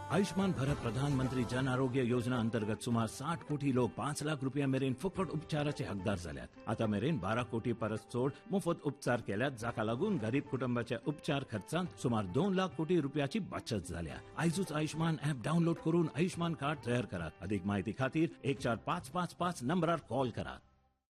आयुष्मान भारत प्रधानमंत्री जन आरोग्य योजना अंतर्गत सुमार 60 कोटी लोक 5 लाख रुपया मेरेन फुकट उपचाराचे हकदार झाल्यात. आता मेरेन 12 कोटी परस चोड मोफत उपचार केल्यात, जाका लागून गरीब कुटुंबाच्या उपचार खर्चात सुमार 2 लाख कोटी रुपयाची बचत झाल्या. आयजूच आयुष्मान ऍप डाउनलोड करून आयुष्मान कार्ड तयार करात. अधिक माहिती खातीर 14555 नंबरार कॉल करात.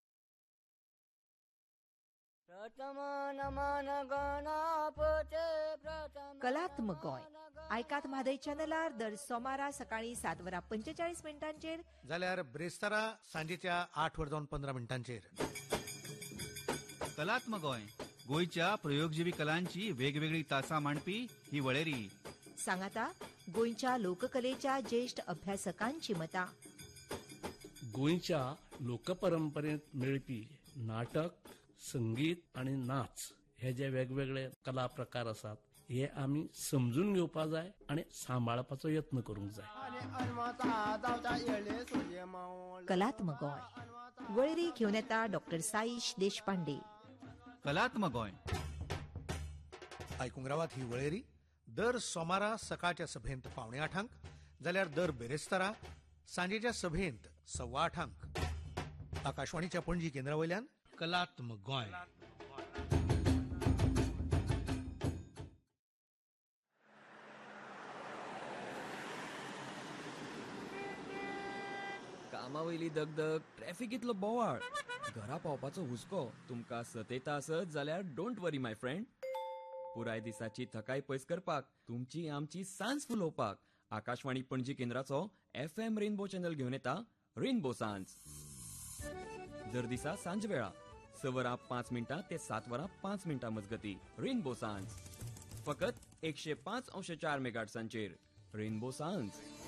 कलात्मक गोंय आयकात म्हादय चॅनलार दर सोमारा सकाळी 7:45 जाल्यार ब्रेस्तारा सांजेच्या 8:15 कलात्मक गोंय गोंयच्या प्रयोगजीवी कलांची वेगवेगळी तासां मांडपी ही वळेरी. सांगाता गोंयच्या लोककलेच्या ज्येष्ठ अभ्यासकांची मतां. गोंयच्या लोकपरंपरेंत मेळपी नाटक, संगीत आणि नाच हे जे वेगवेगळे कला प्रकार आसात हे आमी समजून घेवपा जाय आणि सांबाळपाचो यत्न करूंक जाय. कलात्मक गोंय वळेरी घेवन येता डॉक्टर साईश देशपांडे. कलात्मक गोंय आयकूंक रावात ही वळेरी दर सोमारा सकाळच्या सभेंत 7:45 जाल्यार दर बेरेस्तारा सांजेच्या सभेंत 8:15 आकाशवाणीच्या पणजी केंद्रावयल्यान कलात्मक गोंय. कामावयली दगदग, ट्रॅफिक इतलो बोवाळ, घरा पावपाचो हुस्को तुमकां सतयता आसत जाल्यार डोंट वरी माय फ्रेंड. पुराय दिसाची थकाय पयस करपाक, तुमची आमची सांज फुलोवपाक Akashvani Panaji केंद्राचो FM rainbow channel घेवन येता रेनबो सांज. दर दिसा सांजवेळा 6:05 ते 7:05 मजगती रेनबो सांज फकत 105.4 मेगाहर्ट्झांचेर. रेनबो सांज.